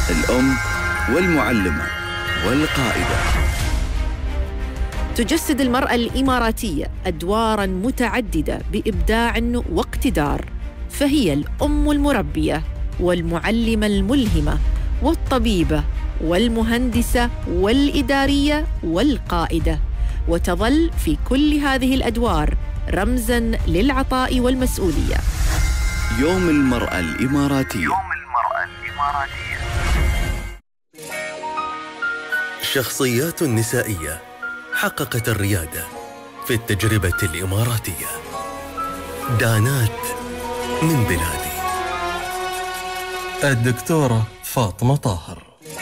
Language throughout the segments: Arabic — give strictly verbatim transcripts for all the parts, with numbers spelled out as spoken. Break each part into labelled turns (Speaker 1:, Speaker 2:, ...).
Speaker 1: الأم والمعلمة والقائدة.
Speaker 2: تجسد المرأة الإماراتية أدواراً متعددة بإبداع واقتدار، فهي الأم المربية والمعلمة الملهمة والطبيبة والمهندسة والإدارية والقائدة، وتظل في كل هذه الأدوار رمزاً للعطاء والمسؤولية.
Speaker 1: يوم المرأة الإماراتية.
Speaker 3: يوم المرأة الإماراتية.
Speaker 4: شخصيات نسائية حققت الريادة في التجربة الإماراتية. دانات من بلادي.
Speaker 5: الدكتورة فاطمة طاهر.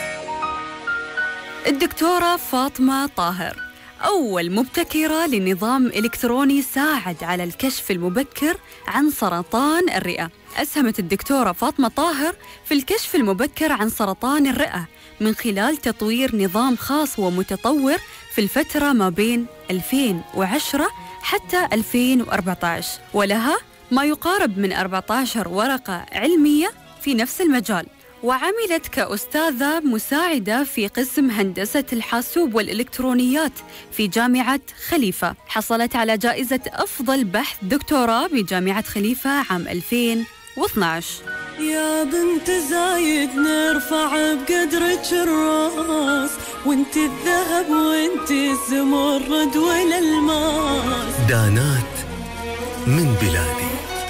Speaker 6: الدكتورة فاطمة طاهر أول مبتكرة لنظام إلكتروني ساعد على الكشف المبكر عن سرطان الرئة. أسهمت الدكتورة فاطمة طاهر في الكشف المبكر عن سرطان الرئة من خلال تطوير نظام خاص ومتطور في الفترة ما بين ألفين وعشرة حتى ألفين وأربعة عشر، ولها ما يقارب من أربعة عشر ورقة علمية في نفس المجال، وعملت كأستاذة مساعدة في قسم هندسة الحاسوب والإلكترونيات في جامعة خليفة. حصلت على جائزة أفضل بحث دكتوراه بجامعة خليفة عام ألفين واثني عشر.
Speaker 7: يا بنت زايد نرفع بقدرك الراس، وانت الذهب وانت الزمرد والالماس.
Speaker 4: دانات من بلادي.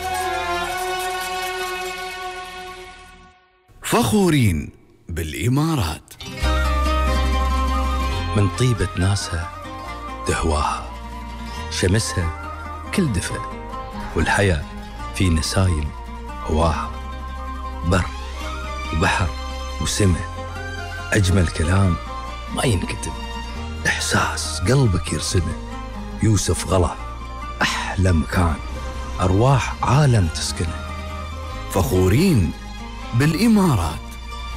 Speaker 1: فخورين بالإمارات.
Speaker 8: من طيبة ناسها تهواها، شمسها كل دفء، والحياة في نسايم هواها. بر وبحر وسماء، أجمل كلام ما ينكتب، إحساس قلبك يرسمه. يوسف غلا أحلى مكان، أرواح عالم تسكنه.
Speaker 1: فخورين بالإمارات.